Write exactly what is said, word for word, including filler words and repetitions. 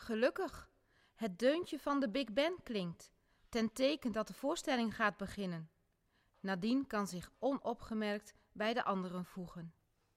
Gelukkig. Het deuntje van de Big Ben klinkt, ten teken dat de voorstelling gaat beginnen. Nadine kan zich onopgemerkt bij de anderen voegen.